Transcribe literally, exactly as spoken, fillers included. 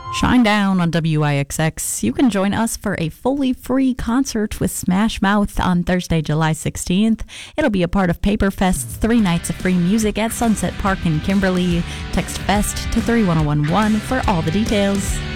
Shine Down on W I X X. You can join us for a fully free concert with Smash Mouth on Thursday, July sixteenth. It'll be a part of Paperfest's three nights of free music at Sunset Park in Kimberly. Text FEST to three one zero one one for all the details.